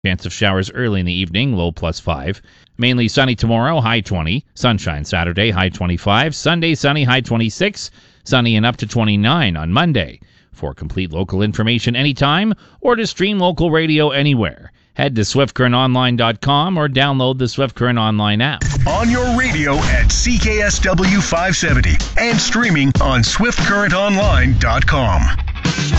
Chance of showers early in the evening, low +5. Mainly sunny tomorrow, high 20. Sunshine Saturday, high 25. Sunday, sunny, high 26. Sunny and up to 29 on Monday. For complete local information anytime or to stream local radio anywhere, head to swiftcurrentonline.com or download the Swift Current Online app. On your radio at CKSW 570 and streaming on swiftcurrentonline.com.